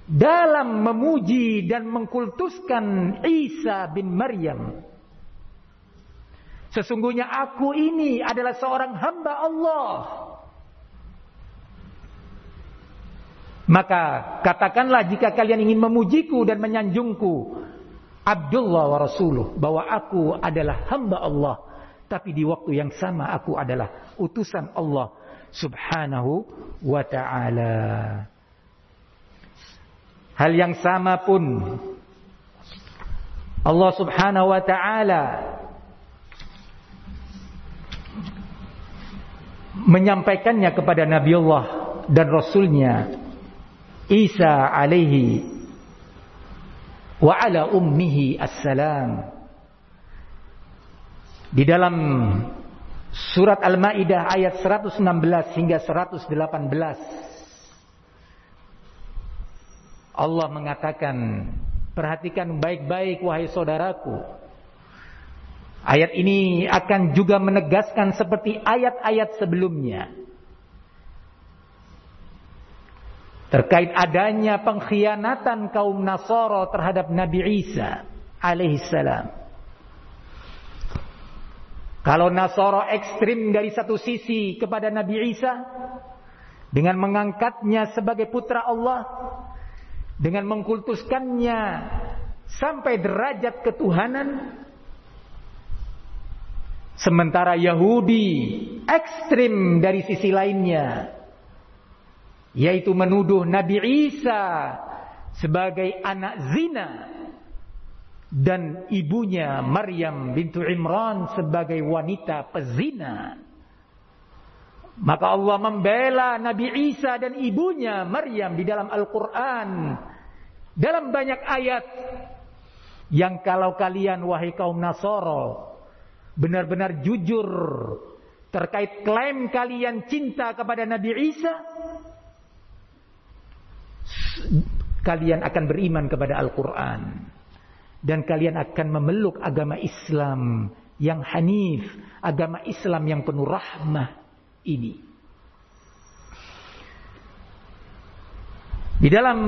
dalam memuji dan mengkultuskan Isa bin Maryam. Sesungguhnya aku ini adalah seorang hamba Allah. Maka katakanlah jika kalian ingin memujiku dan menyanjungku, Abdullah wa Rasuluh, bahwa aku adalah hamba Allah, tapi di waktu yang sama aku adalah utusan Allah Subhanahu wa ta'ala. Hal yang sama pun Allah Subhanahu wa ta'ala menyampaikannya kepada Nabi Allah dan Rasulnya Isa alaihi wa ala ummihi assalam. Di dalam surat Al-Maidah ayat 116 hingga 118 Allah mengatakan, perhatikan baik-baik wahai saudaraku. Ayat ini akan juga menegaskan seperti ayat-ayat sebelumnya terkait adanya pengkhianatan kaum Nasara terhadap Nabi Isa alaihissalam. Kalau Nasara ekstrim dari satu sisi kepada Nabi Isa dengan mengangkatnya sebagai putra Allah, dengan mengkultuskannya sampai derajat ketuhanan, sementara Yahudi ekstrim dari sisi lainnya, yaitu menuduh Nabi Isa sebagai anak zina dan ibunya Maryam bintu Imran sebagai wanita pezina. Maka Allah membela Nabi Isa dan ibunya Maryam di dalam Al-Quran dalam banyak ayat yang kalau kalian wahai kaum Nasara benar-benar jujur terkait klaim kalian cinta kepada Nabi Isa, kalian akan beriman kepada Al-Quran dan kalian akan memeluk agama Islam yang hanif, agama Islam yang penuh rahmah ini. Di dalam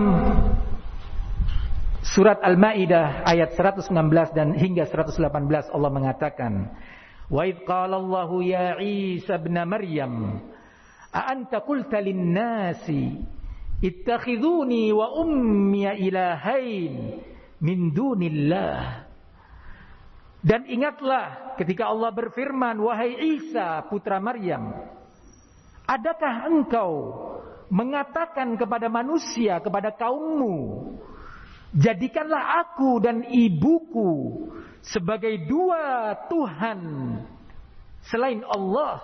surat Al-Maidah ayat 116 dan hingga 118 Allah mengatakan, wa idh qala Allahu ya Isa ibn Maryam a anta qulta lin-nasi ittakhiduni wa ummi ilahain min dunillah. Dan ingatlah ketika Allah berfirman, wahai Isa putra Maryam, adakah engkau mengatakan kepada manusia, kepada kaummu, jadikanlah aku dan ibuku sebagai dua Tuhan selain Allah.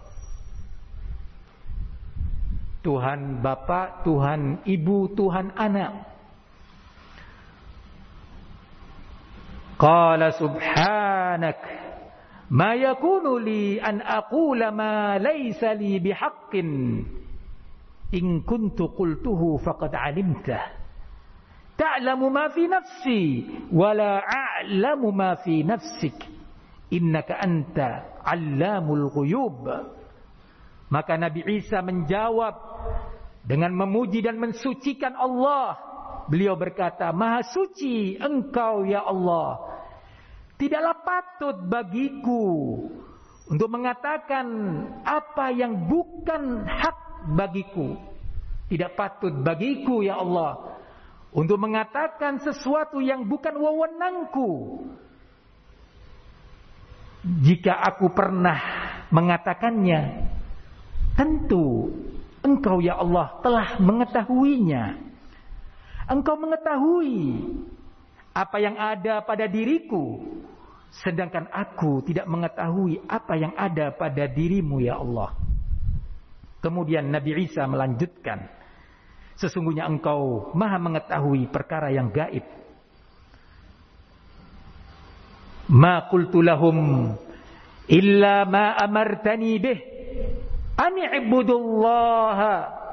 Tuhan Bapa, Tuhan Ibu, Tuhan Anak. Qala subhanak ma yakunu li an aqula ma laysa li bihaqqin in kuntu qultuhu faqad alimtah ta'lamu ma fi nafsi wa la a'lamu ma fi nafsik innaka anta 'allamul ghuyub. Maka Nabi Isa menjawab dengan memuji dan mensucikan Allah. Beliau berkata, Maha suci Engkau ya Allah. Tidaklah patut bagiku untuk mengatakan apa yang bukan hak bagiku. Tidak patut bagiku ya Allah untuk mengatakan sesuatu yang bukan wewenangku. Jika aku pernah mengatakannya, tentu Engkau ya Allah telah mengetahuinya. Engkau mengetahui apa yang ada pada diriku, sedangkan aku tidak mengetahui apa yang ada pada dirimu ya Allah. Kemudian Nabi Isa melanjutkan, sesungguhnya Engkau Maha mengetahui perkara yang gaib. Ma qultu lahum illa ma amartani bih an i'budullaha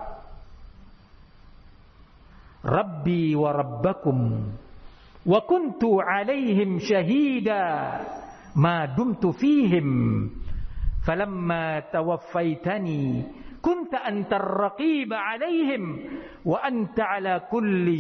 Rabbi wa Rabbakum wa kuntu alaihim syahida ma dumtu fihim falamma tawaffaitani kunta antar raqiba alaihim wa anta ala kulli